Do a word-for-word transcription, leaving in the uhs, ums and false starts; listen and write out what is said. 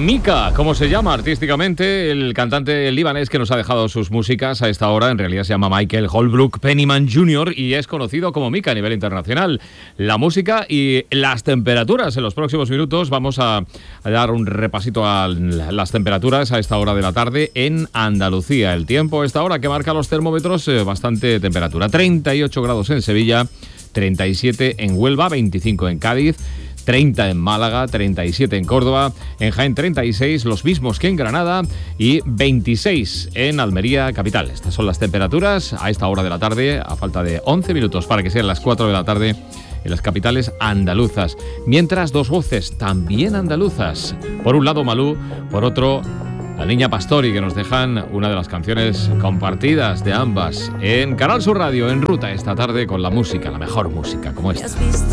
Mika, ¿cómo se llama artísticamente? El cantante libanés que nos ha dejado sus músicas a esta hora, en realidad se llama Michael Holbrook Pennyman junior y es conocido como Mika a nivel internacional. La música y las temperaturas. En los próximos minutos vamos a, a dar un repasito a las temperaturas a esta hora de la tarde en Andalucía. El tiempo a esta hora que marca los termómetros, eh, bastante temperatura. treinta y ocho grados en Sevilla, treinta y siete en Huelva, veinticinco en Cádiz, treinta en Málaga, treinta y siete en Córdoba, en Jaén treinta y seis, los mismos que en Granada, y veintiséis en Almería capital. Estas son las temperaturas a esta hora de la tarde, a falta de once minutos para que sean las cuatro de la tarde en las capitales andaluzas. Mientras, dos voces también andaluzas. Por un lado Malú, por otro la Niña Pastori, que nos dejan una de las canciones compartidas de ambas en Canal Sur Radio, en ruta esta tarde con la música, la mejor música como esta.